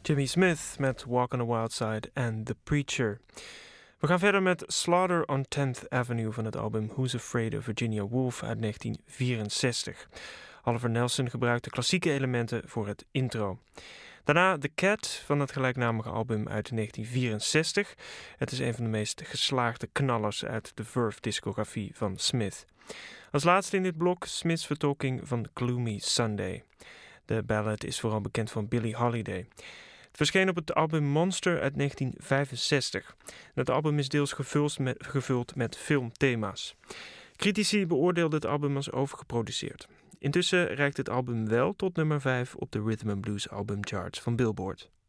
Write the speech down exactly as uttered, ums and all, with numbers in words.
Jimmy Smith met Walk on the Wild Side en The Preacher. We gaan verder met Slaughter on tenth Avenue van het album Who's Afraid of Virginia Woolf uit negentien vierenzestig. Oliver Nelson gebruikte klassieke elementen voor het intro. Daarna The Cat van het gelijknamige album uit negentien vierenzestig. Het is een van de meest geslaagde knallers uit de Verve-discografie van Smith. Als laatste in dit blok Smith's vertolking van Gloomy Sunday. De ballad is vooral bekend van Billie Holiday. Het verscheen op het album Monster uit negentien vijfenzestig. Het album is deels gevuld met, gevuld met filmthema's. Critici beoordeelden het album als overgeproduceerd. Intussen reikt het album wel tot nummer vijf op de Rhythm and Blues albumcharts van Billboard.